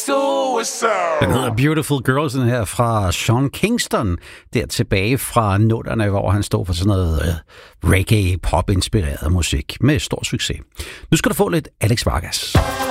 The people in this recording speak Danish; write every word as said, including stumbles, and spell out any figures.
suicide. Den hedder Beautiful Girls, den her fra Sean Kingston, der tilbage fra nullerne, hvor han stod for sådan noget uh, reggae-pop-inspireret musik med stor succes. Nu skal du få lidt Alex Vargas.